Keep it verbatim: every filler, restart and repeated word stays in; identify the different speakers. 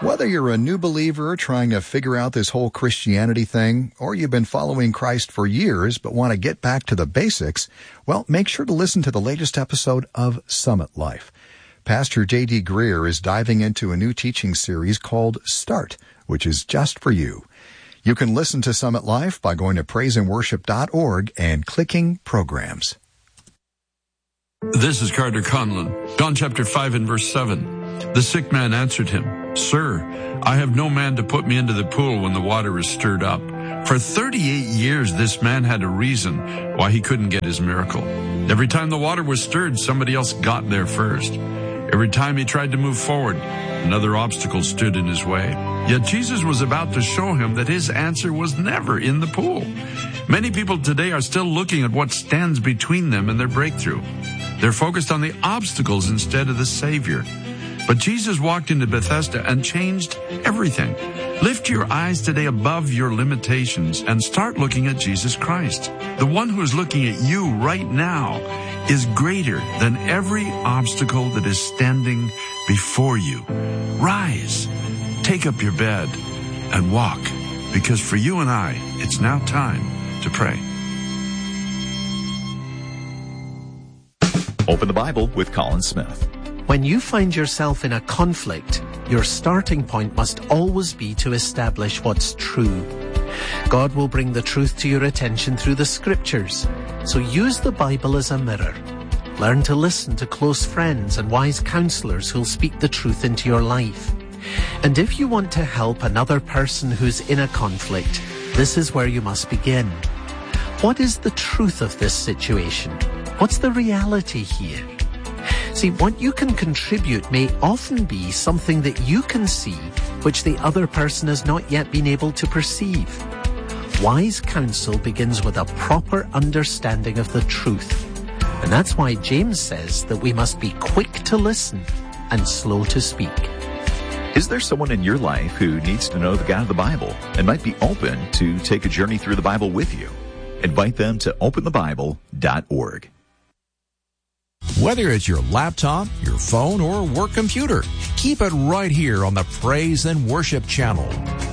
Speaker 1: Whether you're a new believer trying to figure out this whole Christianity thing, or you've been following Christ for years but want to get back to the basics, well, make sure to listen to the latest episode of Summit Life. Pastor J D Greer is diving into a new teaching series called Start, which is just for you. You can listen to Summit Life by going to praise and worship dot org and clicking Programs.
Speaker 2: This is Carter Conlon. John chapter five and verse seven. The sick man answered him, "Sir, I have no man to put me into the pool when the water is stirred up." For thirty-eight years, this man had a reason why he couldn't get his miracle. Every time the water was stirred, somebody else got there first. Every time he tried to move forward, another obstacle stood in his way. Yet Jesus was about to show him that his answer was never in the pool. Many people today are still looking at what stands between them and their breakthrough. They're focused on the obstacles instead of the Savior. But Jesus walked into Bethesda and changed everything. Lift your eyes today above your limitations and start looking at Jesus Christ. The one who is looking at you right now is greater than every obstacle that is standing before you. Rise, take up your bed, and walk, because for you and I, it's now time to pray.
Speaker 3: Open the Bible with Colin Smith.
Speaker 4: When you find yourself in a conflict, your starting point must always be to establish what's true. God will bring the truth to your attention through the Scriptures, so use the Bible as a mirror. Learn to listen to close friends and wise counselors who'll speak the truth into your life. And if you want to help another person who's in a conflict, this is where you must begin. What is the truth of this situation? What's the reality here? See, what you can contribute may often be something that you can see, which the other person has not yet been able to perceive. Wise counsel begins with a proper understanding of the truth. And that's why James says that we must be quick to listen and slow to speak.
Speaker 3: Is there someone in your life who needs to know the God of the Bible and might be open to take a journey through the Bible with you? Invite them to open the bible dot org.
Speaker 5: Whether it's your laptop, your phone, or work computer, keep it right here on the Praise and Worship channel.